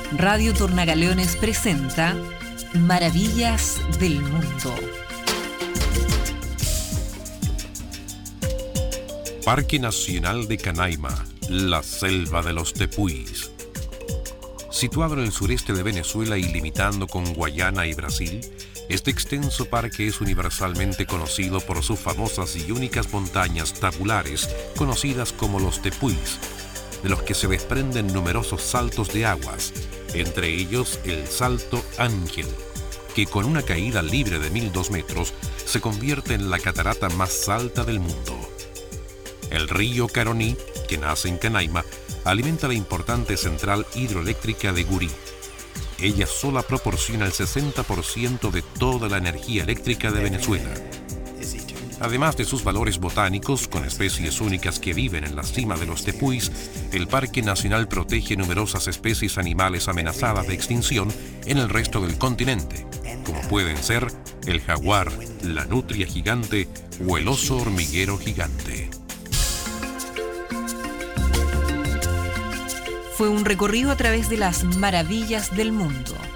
Radio Tornagaleones presenta Maravillas del Mundo. Parque Nacional de Canaima, la selva de los tepuis. Situado en el sureste de Venezuela y limitando con Guayana y Brasil, este extenso parque es universalmente conocido por sus famosas y únicas montañas tabulares, conocidas como los tepuis, de los que se desprenden numerosos saltos de aguas, entre ellos el Salto Ángel, que con una caída libre de 1002 metros se convierte en la catarata más alta del mundo. El río Caroní, que nace en Canaima, alimenta la importante central hidroeléctrica de Gurí. Ella sola proporciona el 60% de toda la energía eléctrica de Venezuela. Además de sus valores botánicos, con especies únicas que viven en la cima de los tepuis, el Parque Nacional protege numerosas especies animales amenazadas de extinción en el resto del continente, como pueden ser el jaguar, la nutria gigante o el oso hormiguero gigante. Fue un recorrido a través de las maravillas del mundo.